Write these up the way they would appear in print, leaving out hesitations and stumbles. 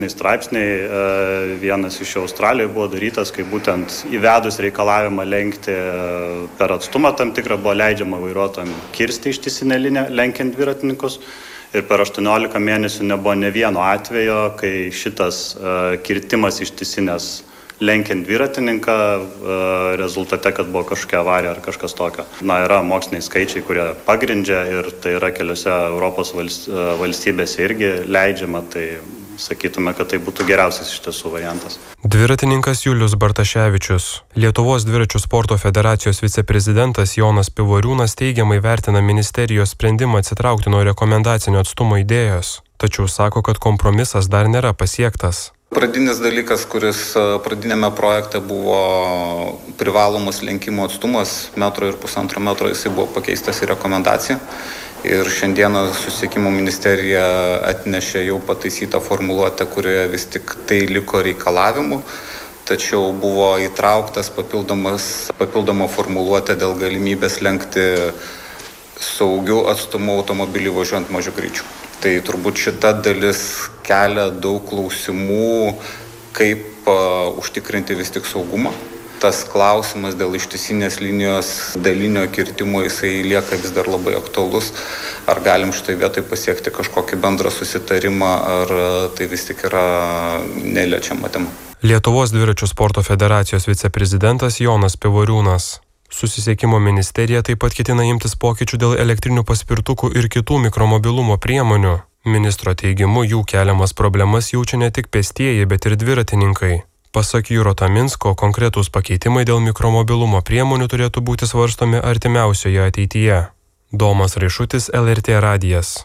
Straipsniai, vienas iš Australijoje buvo darytas, kai būtent įvedus reikalavimą lenkti per atstumą tam tikrą buvo leidžiama vairuotojams kirsti ištisinę liniją, lenkiant dviratininkus. Ir per 18 mėnesių nebuvo ne vieno atvejo, kai šitas kirtimas ištisinės lenkiant dviratininką rezultate, kad buvo kažkokia avarija ar kažkas tokio. Yra moksliniai skaičiai, kurie pagrindžia ir tai yra keliose Europos valstybėse irgi leidžiama, tai sakytume, kad tai būtų geriausias iš tiesų variantas. Dviratininkas Julius Bartaševičius. Lietuvos dviračių sporto federacijos viceprezidentas Jonas Pivoriūnas teigiamai vertina ministerijos sprendimą atsitraukti nuo rekomendacinio atstumo idėjos, tačiau sako, kad kompromisas dar nėra pasiektas. Pradinis dalykas, kuris pradinėme projekte buvo privalomas lenkimo atstumas 1,5 metro, jisai buvo pakeistas į rekomendaciją. Ir šiandieną susisiekimo ministerija atnešė jau pataisytą formuluotę, kurioje vis tik tai liko reikalavimu, tačiau buvo įtrauktas papildoma formuluotė dėl galimybės lenkti saugiu atstumu automobilį važiuojant mažu greičiu. Tai turbūt šita dalis kelia daug klausimų, kaip užtikrinti vis tik saugumą. Tas klausimas dėl ištisinės linijos dalinio kirtimo, jisai lieka vis dar labai aktualus. Ar galim štai vietoj pasiekti kažkokį bendrą susitarimą, ar tai vis tik yra neliečiama tema. Lietuvos dviračių sporto federacijos viceprezidentas Jonas Pivoriūnas. Susisiekimo ministerija taip pat ketina imtis pokyčių dėl elektrinių paspirtukų ir kitų mikromobilumo priemonių. Ministro teigimu, jų keliamas problemas jaučia ne tik pėstieji, bet ir dviratininkai. Pasak Juro Taminsko, konkretūs pakeitimai dėl mikromobilumo priemonių turėtų būti svarstomi artimiausioje ateityje. Domas Raišutis, LRT radijas.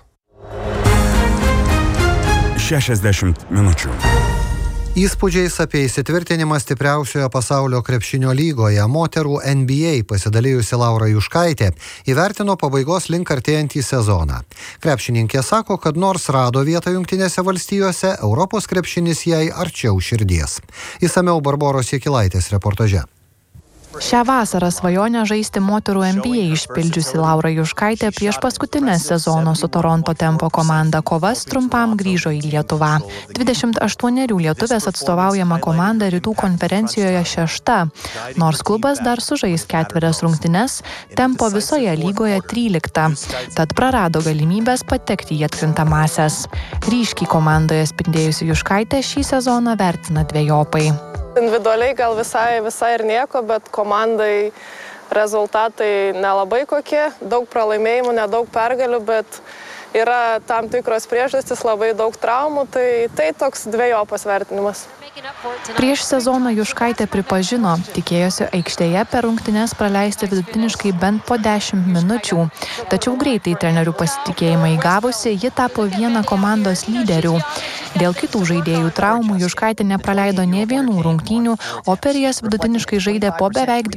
60 minučių. Įspūdžiais apie įsitvirtinimą stipriausioje pasaulio krepšinio lygoje moterų NBA pasidalijusi Laura Juškaitė įvertino pabaigos link artėjantį sezoną. Krepšininkė sako, kad nors rado vietą Jungtinėse valstijose, Europos krepšinis jai arčiau širdies. Išsamiau Barboros Jekilaitės reportaže. Šią vasarą svajonę žaisti moterų NBA išpildžiusi Laura Juškaitė prieš paskutinę sezono su Toronto Tempo komanda kovas trumpam grįžo į Lietuvą. 28 lietuvės atstovaujama komanda Rytų konferencijoje 6, nors klubas dar sužais 4 rungtynes, Tempo visoje lygoje 13, tad prarado galimybės patekti į atkrintamąsias. Ryškiai komandoje spindėjusi Juškaitė šį sezoną vertina dvejopai. Individualiai gal visai ir nieko, bet komandai rezultatai nelabai kokie, daug pralaimėjimų, nedaug pergalių, bet yra tam tikros priežastys, labai daug traumų, tai toks dvejopas vertinimas. Prieš sezoną Juškaitė pripažino, tikėjosi aikštėje per rungtynes praleisti vidutiniškai bent po 10 minučių. Tačiau greitai trenerių pasitikėjimą įgavusi, ji tapo viena komandos lyderių. Dėl kitų žaidėjų traumų Juškaitė nepraleido nė vienų rungtynių, o per jas vidutiniškai žaidė po beveik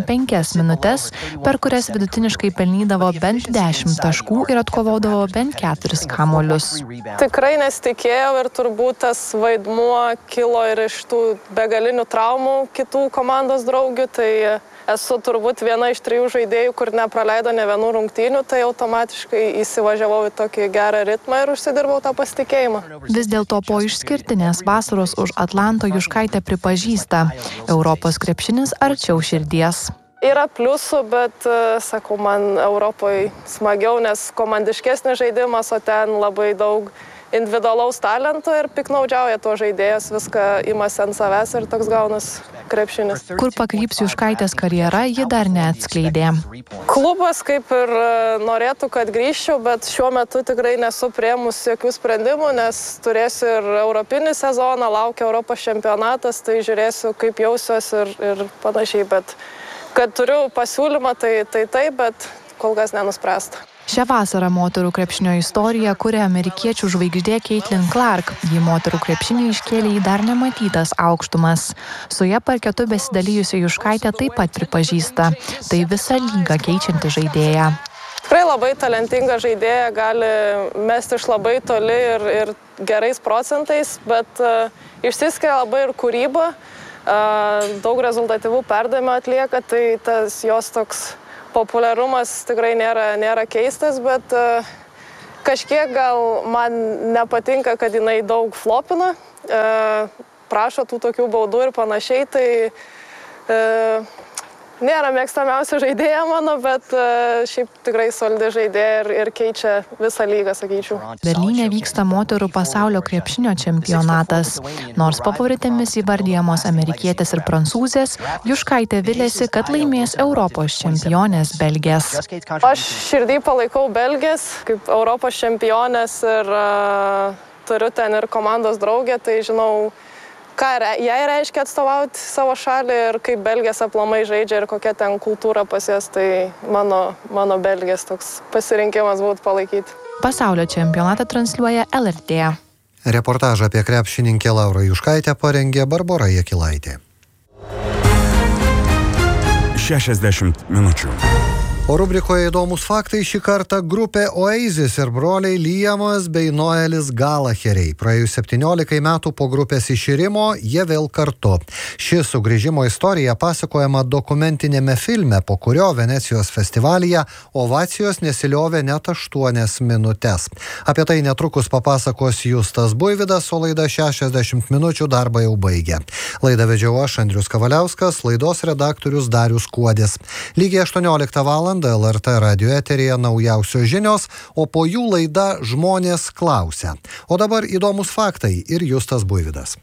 25 minutes, per kurias vidutiniškai pelnydavo bent 10 taškų ir atkovodavo bent 4 kamuolius. Tikrai nesitikėjau ir turbūt tas vaidmuo kilo ir iš tų begalinių traumų kitų komandos draugių, tai esu turbūt viena iš 3 žaidėjų, kur nepraleido ne vienų rungtynių, tai automatiškai įsivažiavau į tokį gerą ritmą ir užsidirbau tą pasitikėjimą. Vis dėlto po išskirtinės vasaros už Atlanto Juškaitė pripažįsta, Europos krepšinis arčiau širdies. Yra pliusų, bet, sakau, man Europoje smagiau, nes komandiškesnis žaidimas, o ten labai daug individualaus talento ir piknaudžiauja to žaidėjas, viską imasi ant savęs ir toks gaunas krepšinis. Kur pakryps Juškaitės karjera, ji dar neatskleidė. Klubas kaip ir norėtų, kad grįžčiau, bet šiuo metu tikrai nesu priėmus jokių sprendimų, nes turėsiu ir europinį sezoną, laukia Europos čempionatas, tai žiūrėsiu, kaip jausiuosi ir panašiai, bet kad turiu pasiūlymą, tai taip, bet kol kas nenuspręsta. Šią vasarą moterų krepšinio istoriją kuria amerikiečių žvaigždė Caitlin Clark. Ji moterų krepšinį iškėlė į dar nematytas aukštumas. Su ja parketu besidalijusi Juškaitė taip pat pripažįsta. Tai visą lygą keičianti žaidėja. Tikrai labai talentinga žaidėja, gali mesti iš labai toli ir gerais procentais, bet išsiskiria labai ir kūryba. Daug rezultatyvų perdavimų atlieka, tai tas jos toks populiarumas tikrai nėra keistas, bet kažkiek gal man nepatinka, kad jinai daug flopina prašo tų tokių baudų ir panašiai, tai nėra mėgstamiausia žaidėja mano, bet šiaip tikrai solidi žaidėja ir keičia visą lygą, sakyčiau. Berlyne vyksta moterų pasaulio krepšinio čempionatas. Nors favoritėmis įvardyjamos amerikietės ir prancūzės, Juškaitė vilėsi, kad laimės Europos čempionės Belgės. Aš širdį palaikau Belgės kaip Europos čempionės ir turiu ten ir komandos draugę, tai žinau, ką jai reiškia atstovauti savo šalį ir kaip Belgės aplamai žaidžia ir kokia ten kultūra pas jas, tai mano Belgės toks pasirinkimas būtų palaikyti. Pasaulio čempionatą transliuoja LRT. Reportažą apie krepšininkę Laurą Juškaitę parengė Barbora Jakilaitė. 60 minučių. O rubrikoje įdomus faktai šį kartą grupė Oasis ir broliai Liamas bei Noelis Galaheriai. Praėjus 17 metų po grupės iširimo, jie vėl kartu. Ši sugrįžimo istorija pasakojama dokumentinėme filme, po kurio Venecijos festivalyje ovacijos nesiliovė net 8 minutes. Apie tai netrukus papasakos Justas Buivydas, o laida 60 minučių darbą jau baigė. Laidą vedžiau aš, Andrius Kavaliauskas, laidos redaktorius Darius Kuodis. Lygiai 18 val. LRT radio eteryje naujausios žinios, o po jų laida Žmonės klausia. O dabar įdomus faktai ir Justas Buivydas.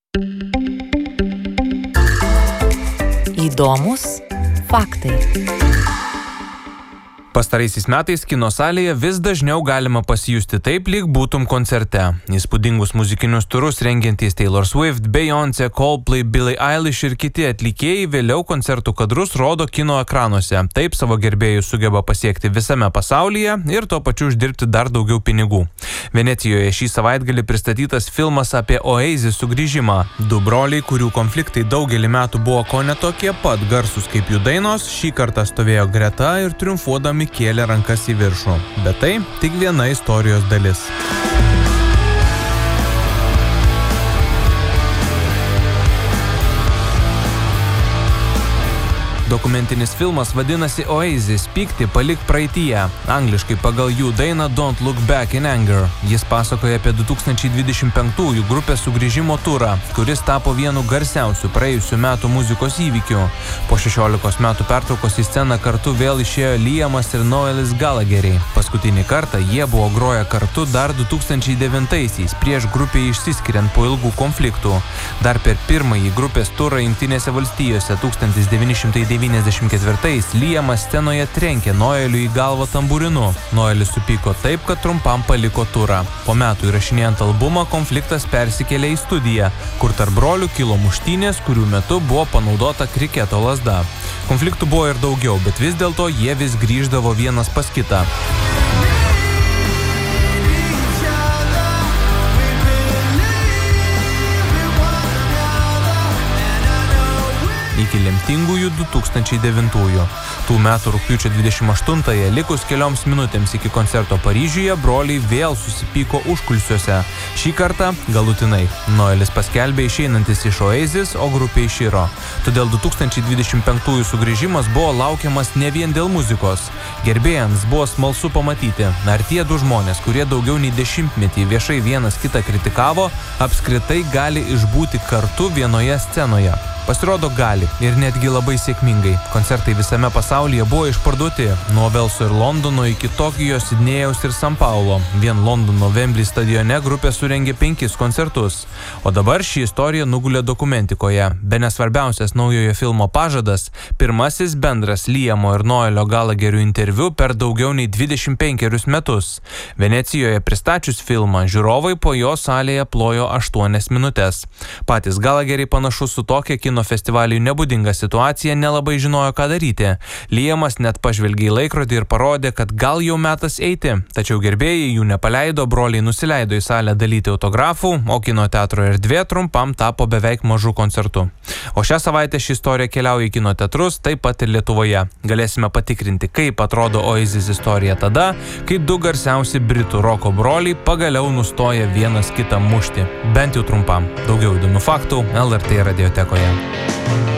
Įdomus faktai. Pastaraisiais metais kino salėje vis dažniau galima pasijusti taip, lyg būtum koncerte. Įspūdingus muzikinius turus rengiantys Taylor Swift, Beyoncé, Coldplay, Billie Eilish ir kiti atlikėjai vėliau koncertų kadrus rodo kino ekranuose. Taip savo gerbėjus sugeba pasiekti visame pasaulyje ir tuo pačiu uždirbti dar daugiau pinigų. Venecijoje šį savaitgalį pristatytas filmas apie Oasis sugrįžimą. Du broliai, kurių konfliktai daugelį metų buvo kone tokie pat garsūs kaip jų dainos, šį kartą stovėjo greta ir triumfuodami kėlė rankas į viršų. Bet tai tik viena istorijos dalis. Dokumentinis filmas vadinasi Oasis – Pykti palik praeityje, angliškai pagal jų dainą Don't Look Back in Anger. Jis pasakoja apie 2025 grupės sugrįžimo turą, kuris tapo vienu garsiausių praėjusių metų muzikos įvykių. Po 16 metų pertraukos į sceną kartu vėl išėjo Liamas ir Noelis Galaheriai. Paskutinį kartą jie buvo groję kartu dar 2009-aisiais, prieš grupę išsiskiriant po ilgų konfliktų. Dar per pirmąjį grupės turą Jungtinėse valstijose 1994-ais Liamas scenoje trenkė Noeliui į galvą tamburinu. Noelis supyko taip, kad trumpam paliko turą. Po metų įrašinėjant albumą konfliktas persikėlė į studiją, kur tarp brolių kilo muštynės, kurių metu buvo panaudota kriketo lazda. Konfliktų buvo ir daugiau, bet vis dėlto jie vis grįždavo vienas pas kitą. Iki lemtingųjų 2009-ųjų. Tų metų rugpjūčio 28-ąją, likus kelioms minutėms iki koncerto Paryžiuje, broliai vėl susipyko užkulisiuose. Šį kartą galutinai. Noelis paskelbė išeinantis iš Oasis, o grupė iširo. Todėl 2025-ųjų sugrįžimas buvo laukiamas ne vien dėl muzikos. Gerbėjams buvo smalsu pamatyti, ar tie du žmonės, kurie daugiau nei 10-metį viešai vienas kitą kritikavo, apskritai gali išbūti kartu vienoje scenoje. Pasirodo gali ir netgi labai sėkmingai. Koncertai visame pasaulyje buvo išparduoti, nuo Velso ir Londono iki Tokijo, Sidnėjaus ir San Paulo. Vien Londono Wembley stadione grupė surengė 5 koncertus. O dabar ši istorija nugulė dokumentikoje. Bene svarbiausias naujojo filmo pažadas – pirmasis bendras Liamo ir Noelio Galaherių interviu per daugiau nei 25 metus. Venecijoje pristačius filmą, žiūrovai po jo salėje plojo 8 minutes. Patys Galaheriai panašu su tokia kino festivaliui nebūdinga situacija nelabai žinojo, ką daryti. Liamas net pažvelgė į laikrodį ir parodė, kad gal jau metas eiti. Tačiau gerbėjai jų nepaleido, broliai nusileido į salę dalyti autografų, o kino teatro erdvė trumpam tapo beveik mažu koncertu. O šią savaitę ši istorija keliauja į kino teatrus, taip pat ir Lietuvoje. Galėsime patikrinti, kaip atrodo Oasis istorija tada, kai du garsiausi britų roko broliai pagaliau nustoja vienas kitą mušti. Bent jau trumpam. Daugiau įdomių faktų LRT radiotekoje.